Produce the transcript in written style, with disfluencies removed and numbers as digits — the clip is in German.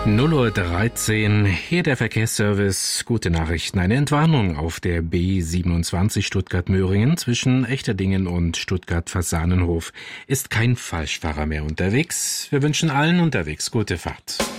0:13 Uhr, hier der Verkehrsservice. Gute Nachrichten. Eine Entwarnung auf der B27 Stuttgart-Möhringen zwischen Echterdingen und Stuttgart-Fasanenhof. Ist kein Falschfahrer mehr unterwegs. Wir wünschen allen unterwegs gute Fahrt.